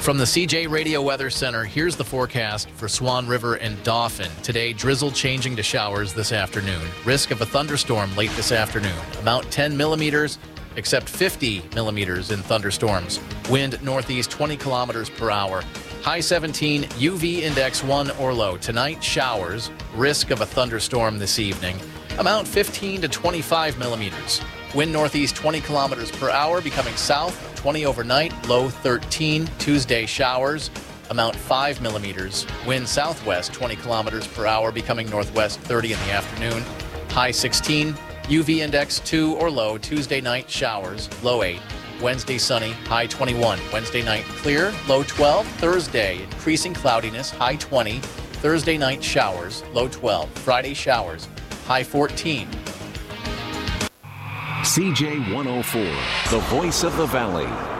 From the CJ Radio Weather Center, here's the forecast for Swan River and Dauphin. Today, drizzle changing to showers this afternoon. Risk of a thunderstorm late this afternoon. Amount 10 millimeters, except 50 millimeters in thunderstorms. Wind northeast 20 kilometers per hour. High 17, UV index 1 or low. Tonight, showers. Risk of a thunderstorm this evening. Amount 15 to 25 millimeters. Wind northeast 20 kilometers per hour, becoming south 20 overnight, low 13. Tuesday, showers. Amount 5 millimeters. Wind southwest 20 kilometers per hour, becoming northwest 30 in the afternoon. High 16. UV index 2 or low. Tuesday night, showers. Low 8. Wednesday, sunny. High 21. Wednesday night, clear. Low 12. Thursday, increasing cloudiness. High 20. Thursday night, showers. Low 12. Friday, showers. High 14. CJ 104, the voice of the Valley.